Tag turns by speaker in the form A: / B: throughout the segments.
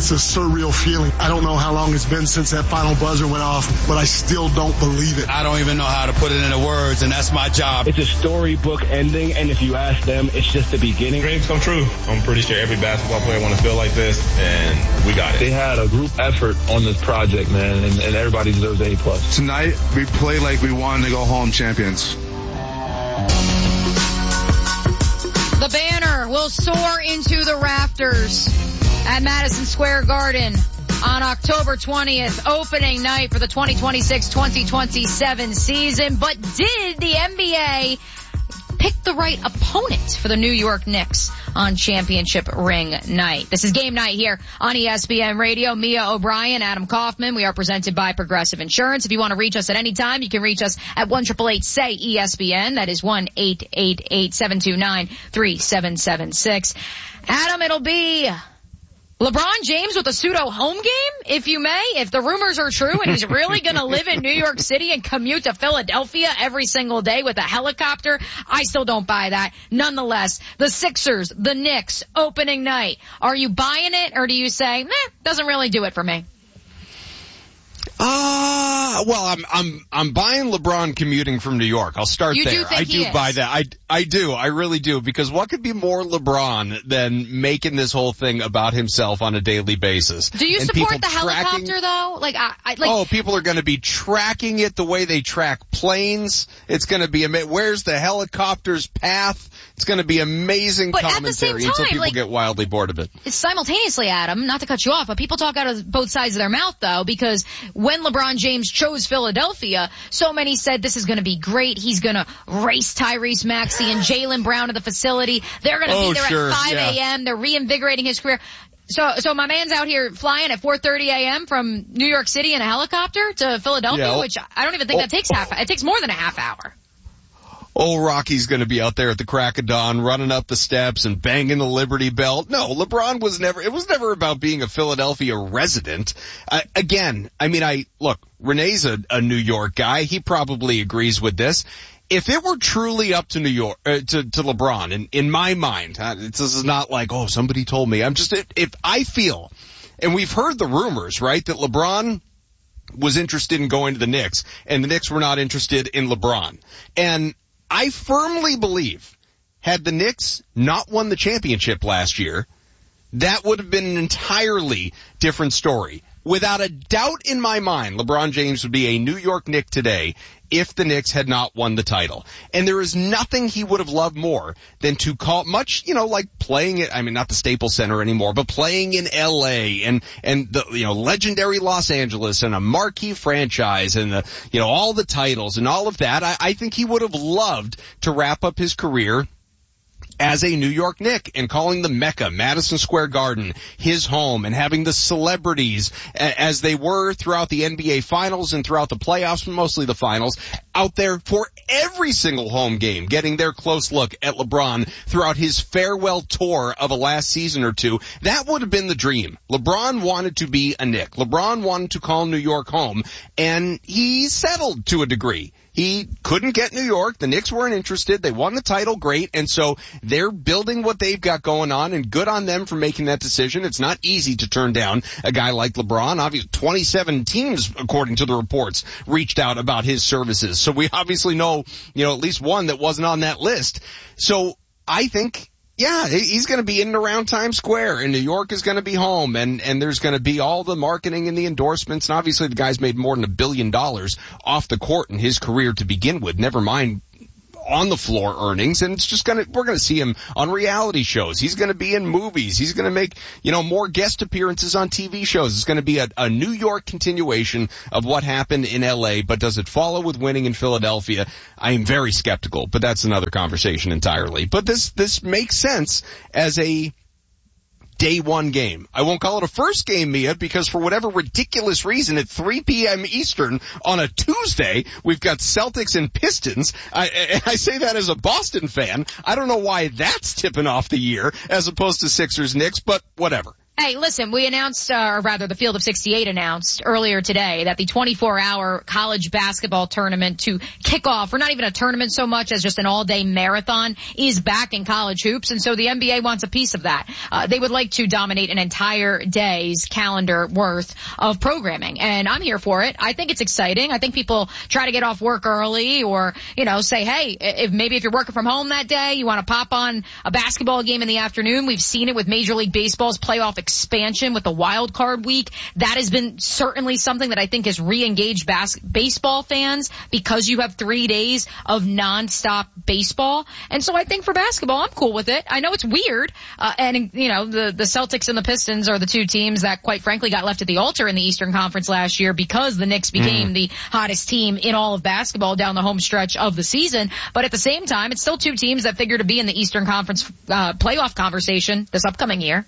A: It's a surreal feeling. I don't know how long it's been since that final buzzer went off, but I still don't believe it.
B: I don't even know how to put it into words, and that's my job.
C: It's a storybook ending, and if you ask them, it's just the beginning.
D: Dreams come true. I'm pretty sure every basketball player want to feel like this, and we got it.
E: They had a group effort on this project, man, and everybody deserves A+.
F: Tonight, we played like we wanted to go home champions.
G: The banner will soar into the rafters at Madison Square Garden on October 20th, opening night for the 2026-2027 season. But did the NBA pick the right opponent for the New York Knicks on championship ring night? This is Game Night here on ESPN Radio. Mia O'Brien, Adam Kaufman. We are presented by Progressive Insurance. If you want to reach us at any time, you can reach us at 1-888-SAY-ESPN. That is 1-888-729-3776. Adam, it'll be LeBron James with a pseudo home game, if you may, if the rumors are true, and he's really going to live in New York City and commute to Philadelphia every single day with a helicopter. I still don't buy that. Nonetheless, the Sixers, the Knicks, opening night. Are you buying it, or do you say, doesn't really do it for me?
H: Well, I'm buying LeBron commuting from New York. I'll start there.
G: You do think he is?
H: Buy that. I do. I really do. Because what could be more LeBron than making this whole thing about himself on a daily basis?
G: Do you support the helicopter though?
H: People are going to be tracking it the way they track planes. It's going to be where's the helicopter's path? It's going to be amazing commentary until people get wildly bored of it.
G: Simultaneously, Adam, not to cut you off, but people talk out of both sides of their mouth though, because when LeBron James chose Philadelphia, so many said this is going to be great. He's going to race Tyrese Maxey and Jaylen Brown to the facility. They're going to be there at 5 a.m. They're reinvigorating his career. So my man's out here flying at 4:30 a.m. from New York City in a helicopter to Philadelphia, which I don't even think that takes it takes more than a half hour.
H: Old Rocky's going to be out there at the crack of dawn, running up the steps and banging the Liberty Bell. No, LeBron was never about being a Philadelphia resident. Look, Renee's a New York guy. He probably agrees with this. If it were truly up to New York, to LeBron, and in my mind, this is not like, somebody told me. If I feel, and we've heard the rumors, right, that LeBron was interested in going to the Knicks, and the Knicks were not interested in LeBron. And I firmly believe, had the Knicks not won the championship last year, that would have been an entirely different story. Without a doubt in my mind, LeBron James would be a New York Knick today if the Knicks had not won the title. And there is nothing he would have loved more than to call, like playing it, not the Staples Center anymore, but playing in LA and the, legendary Los Angeles and a marquee franchise and all the titles and all of that. I think he would have loved to wrap up his career as a New York Knick and calling the Mecca, Madison Square Garden, his home, and having the celebrities as they were throughout the NBA Finals and throughout the playoffs, but mostly the Finals, out there for every single home game, getting their close look at LeBron throughout his farewell tour of a last season or two. That would have been the dream. LeBron wanted to be a Knick. LeBron wanted to call New York home, and he settled to a degree. He couldn't get New York. The Knicks weren't interested. They won the title, great. And so they're building what they've got going on, and good on them for making that decision. It's not easy to turn down a guy like LeBron. Obviously, 27 teams, according to the reports, reached out about his services. So we obviously know, at least one that wasn't on that list. So I think, he's going to be in and around Times Square, and New York is going to be home, and there's going to be all the marketing and the endorsements, and obviously the guy's made more than $1 billion off the court in his career to begin with, never mind on the floor earnings, and we're going to see him on reality shows. He's going to be in movies. He's going to make, more guest appearances on TV shows. It's going to be a New York continuation of what happened in LA, but does it follow with winning in Philadelphia? I am very skeptical, but that's another conversation entirely. But this makes sense as a day one game. I won't call it a first game, Mia, because for whatever ridiculous reason at 3 p.m. Eastern on a Tuesday, we've got Celtics and Pistons. I say that as a Boston fan. I don't know why that's tipping off the year as opposed to Sixers Knicks, but whatever.
G: Hey, listen, we announced, or rather the Field of 68 announced earlier today that the 24-hour college basketball tournament to kick off, or not even a tournament so much as just an all-day marathon, is back in college hoops. And so the NBA wants a piece of that. They would like to dominate an entire day's calendar worth of programming. And I'm here for it. I think it's exciting. I think people try to get off work early or, say, hey, if you're working from home that day, you want to pop on a basketball game in the afternoon. We've seen it with Major League Baseball's playoff expansion with the wild card week. That has been certainly something that I think has re-engaged baseball fans because you have 3 days of nonstop baseball. And so I think for basketball, I'm cool with it. I know it's weird. The Celtics and the Pistons are the two teams that quite frankly got left at the altar in the Eastern Conference last year because the Knicks became the hottest team in all of basketball down the home stretch of the season. But at the same time, it's still two teams that figure to be in the Eastern Conference playoff conversation this upcoming year.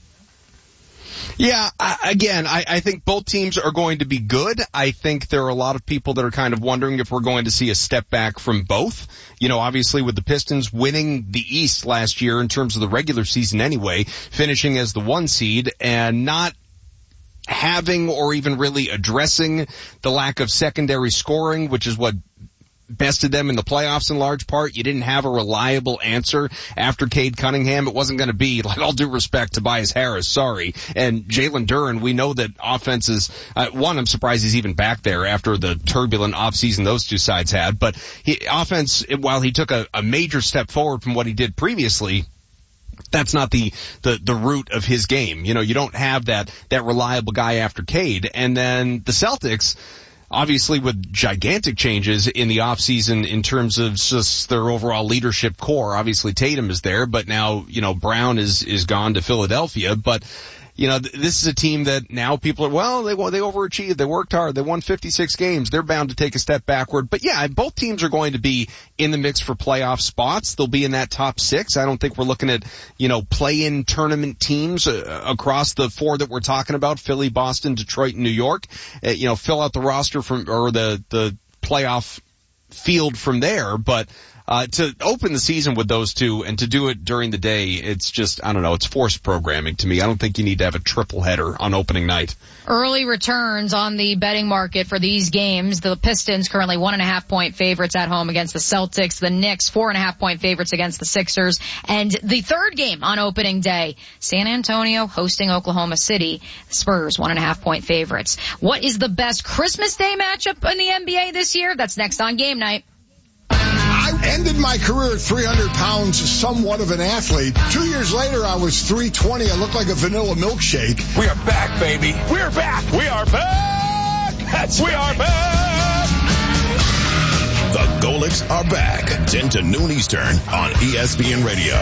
H: Yeah, I think both teams are going to be good. I think there are a lot of people that are kind of wondering if we're going to see a step back from both. Obviously with the Pistons winning the East last year in terms of the regular season anyway, finishing as the 1 seed and not having or even really addressing the lack of secondary scoring, which is what bested them in the playoffs in large part. You didn't have a reliable answer after Cade Cunningham. It wasn't going to be, like, all due respect, Tobias Harris, sorry. And Jalen Duren, we know that offenses, I'm surprised he's even back there after the turbulent offseason those two sides had. But offense, while he took a major step forward from what he did previously, that's not the root of his game. You don't have that reliable guy after Cade. And then the Celtics, obviously with gigantic changes in the offseason in terms of just their overall leadership core. Obviously Tatum is there, but now, Brown is gone to Philadelphia. But, this is a team that now people are, they overachieved. They worked hard. They won 56 games. They're bound to take a step backward. But yeah, both teams are going to be in the mix for playoff spots. They'll be in that top 6. I don't think we're looking at, play-in tournament teams across the 4 that we're talking about, Philly, Boston, Detroit, and New York. Fill out the roster or the playoff field from there. But to open the season with those two and to do it during the day, it's just, I don't know, it's forced programming to me. I don't think you need to have a triple header on opening night.
G: Early returns on the betting market for these games. The Pistons currently 1.5-point favorites at home against the Celtics. The Knicks 4.5-point favorites against the Sixers. And the third game on opening day, San Antonio hosting Oklahoma City. Spurs 1.5-point favorites. What is the best Christmas Day matchup in the NBA this year? That's next on Game Night.
A: I ended my career at 300 pounds, somewhat of an athlete. 2 years later, I was 320. I looked like a vanilla milkshake.
B: We are back, baby. We are back. We are back. We are back.
I: The Golics are back. 10 to noon Eastern on ESPN Radio.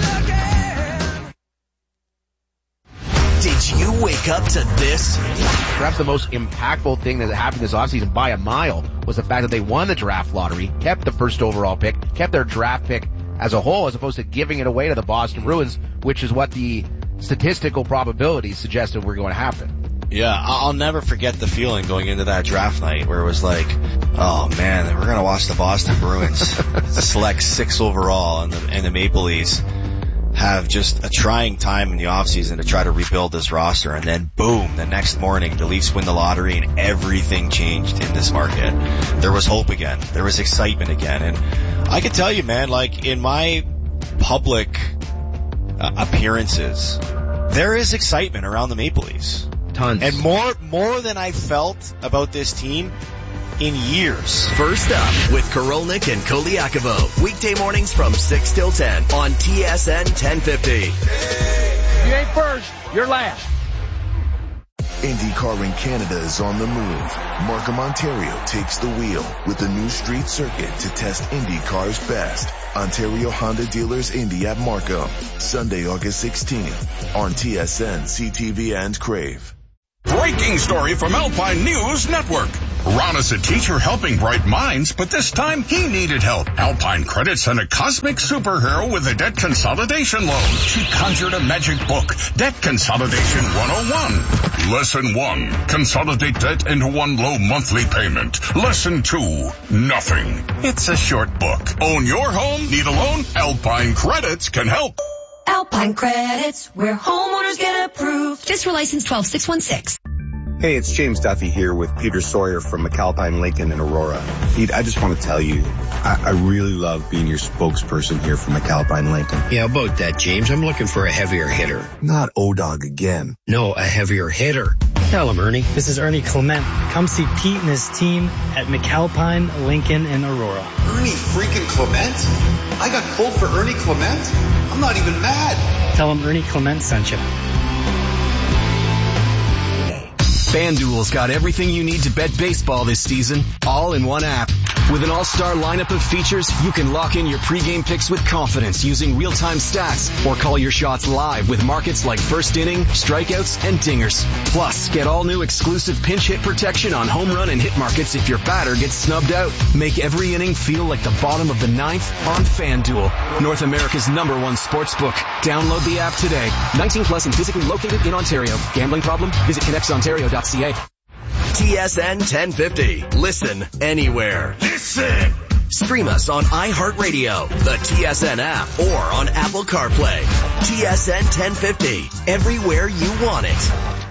J: Did you wake up to this?
K: Perhaps the most impactful thing that happened this offseason by a mile was the fact that they won the draft lottery, kept the first overall pick, kept their draft pick as a whole, as opposed to giving it away to the Boston Bruins, which is what the statistical probabilities suggested were going to happen.
L: Yeah, I'll never forget the feeling going into that draft night where it was like, oh man, we're going to watch the Boston Bruins select 6 overall and the Maple Leafs have just a trying time in the offseason to try to rebuild this roster. And then boom, the next morning, the Leafs win the lottery and everything changed in this market. There was hope again. There was excitement again. And I can tell you, man, like in my public appearances, there is excitement around the Maple Leafs.
K: Tons.
L: And more than I felt about this team in years.
J: First up with Korolnik and Koliakovo. Weekday mornings from 6 till 10 on TSN 1050.
M: You ain't first, you're last.
N: IndyCar in Canada is on the move. Markham, Ontario takes the wheel with the new street circuit to test IndyCar's best. Ontario Honda Dealers Indy at Markham. Sunday, August 16th on TSN, CTV, and Crave.
I: Breaking story from Alpine News Network. Ron is a teacher helping bright minds, but this time he needed help. Alpine Credit sent a cosmic superhero with a debt consolidation loan. She conjured a magic book, Debt Consolidation 101. Lesson 1, consolidate debt into one low monthly payment. Lesson 2, nothing. It's a short book. Own your home? Need a loan? Alpine Credits can help.
O: Alpine Credits, where homeowners get approved. FSRA license 12616.
P: Hey, it's James Duffy here with Peter Sawyer from McAlpine Lincoln in Aurora. Pete, I just want to tell you, I really love being your spokesperson here for McAlpine Lincoln.
Q: Yeah, about that, James. I'm looking for a heavier hitter.
P: Not O-Dog again.
Q: No, a heavier hitter.
R: Tell him, Ernie. This is Ernie Clement. Come see Pete and his team at McAlpine Lincoln in Aurora.
S: Ernie freaking Clement? I got pulled for Ernie Clement? I'm not even mad.
R: Tell him Ernie Clement sent you.
T: FanDuel's got everything you need to bet baseball this season, all in one app. With an all-star lineup of features, you can lock in your pregame picks with confidence using real-time stats or call your shots live with markets like first inning, strikeouts, and dingers. Plus, get all new exclusive pinch hit protection on home run and hit markets if your batter gets snubbed out. Make every inning feel like the bottom of the ninth on FanDuel, North America's #1 sportsbook. Download the app today. 18 plus and physically located in Ontario. Gambling problem? Visit connectsontario.ca.
J: TSN 1050. Listen anywhere.
I: Listen!
J: Stream us on iHeartRadio, the TSN app, or on Apple CarPlay. TSN 1050. Everywhere you want it.